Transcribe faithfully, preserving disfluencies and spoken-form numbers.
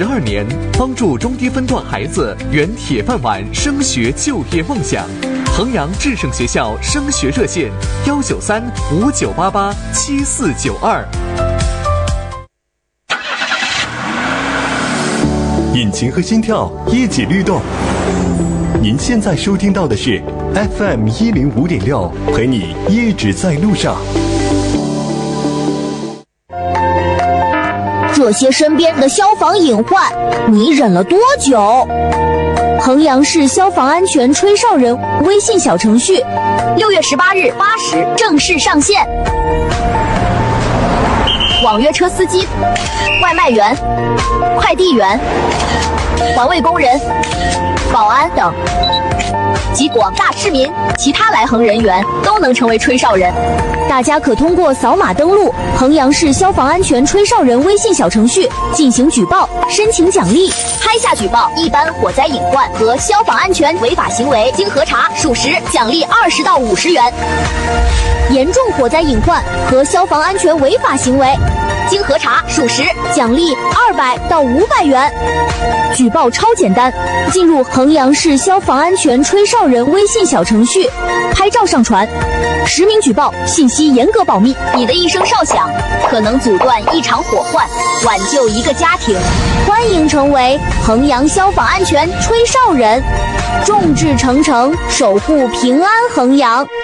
十二年，帮助中低分段孩子圆铁饭碗升学就业梦想。衡阳智胜学校升学热线：幺九三五九八八七四九二。 引擎和心跳一起律动。您现在收听到的是 F M 一零五点六，陪你一直在路上。 这些身边的消防隐患，你忍了多久？衡阳市消防安全吹哨人微信小程序，六月十八日八时正式上线。网约车司机、外卖员、快递员、环卫工人、保安等及广大市民、其他来衡人员都能成为吹哨人。大家可通过扫码登录衡阳市消防安全吹哨人微信小程序进行举报，申请奖励。拍下举报一般火灾隐患和消防安全违法行为，经核查属实，奖励二十到五十元；严重火灾隐患和消防安全违法行为，经核查属实，奖励二百到五百元。举报超简单，进入衡阳市消防安全吹哨人微信小程序，拍照上传，实名举报，信息严格保密。你的一声哨响，可能阻断一场火患，挽救一个家庭。欢迎成为衡阳消防安全吹哨人，众志成城，守护平安衡阳。